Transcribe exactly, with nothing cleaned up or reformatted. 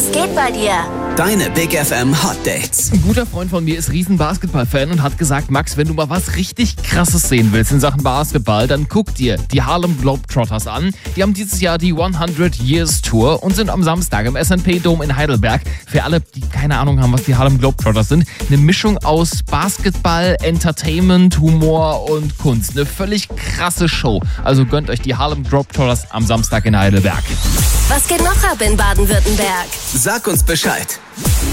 Was geht bei dir? Deine Big F M Hot Dates. Ein guter Freund von mir ist riesen Basketball-Fan und hat gesagt, Max, wenn du mal was richtig Krasses sehen willst in Sachen Basketball, dann guck dir die Harlem Globetrotters an. Die haben dieses Jahr die hundred Years Tour und sind am Samstag im S and P Dome in Heidelberg. Für alle, die keine Ahnung haben, was die Harlem Globetrotters sind, eine Mischung aus Basketball, Entertainment, Humor und Kunst. Eine völlig krasse Show. Also gönnt euch die Harlem Globetrotters am Samstag in Heidelberg. Was geht noch ab in Baden-Württemberg? Sag uns Bescheid.